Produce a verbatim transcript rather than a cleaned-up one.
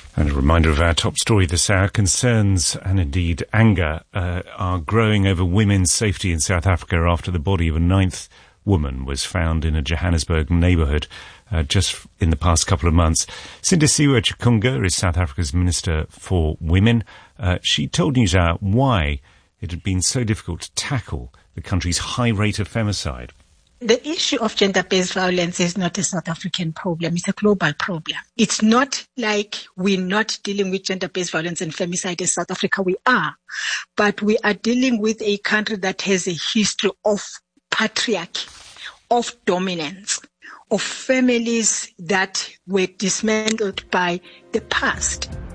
And a reminder of our top story this hour. Concerns and indeed anger uh, are growing over women's safety in South Africa after the body of a ninth woman was found in a Johannesburg neighbourhood uh, just in the past couple of months. Sindisiwe Chikunga is South Africa's Minister for Women. Uh, she told NewsHour why it had been so difficult to tackle the country's high rate of femicide. The issue of gender-based violence is not a South African problem. It's a global problem. It's not like we're not dealing with gender-based violence and femicide in South Africa. We are. But we are dealing with a country that has a history of patriarchy, of dominance, of families that were dismantled by the past.